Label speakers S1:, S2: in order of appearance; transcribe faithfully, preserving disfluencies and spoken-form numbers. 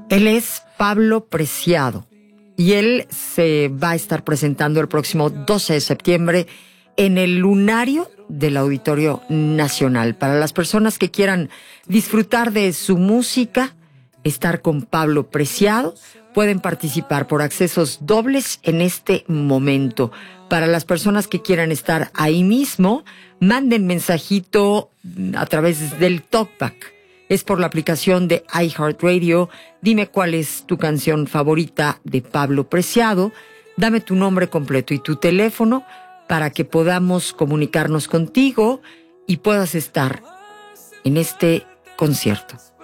S1: Él es Pablo Preciado y él se va a estar presentando el próximo doce de septiembre en el Lunario del Auditorio Nacional. Para las personas que quieran disfrutar de su música, estar con Pablo Preciado, pueden participar por accesos dobles en este momento. Para las personas que quieran estar ahí mismo, manden mensajito a través del talkback. Es por la aplicación de iHeartRadio. Dime cuál es tu canción favorita de Pablo Preciado. Dame tu nombre completo y tu teléfono para que podamos comunicarnos contigo y puedas estar en este concierto.